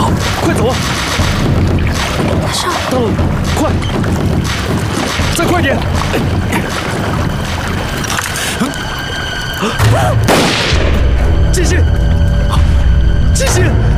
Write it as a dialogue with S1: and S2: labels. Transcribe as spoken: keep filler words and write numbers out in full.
S1: 好，快走！
S2: 大少，
S1: 到了，快！再快点！继续，继续！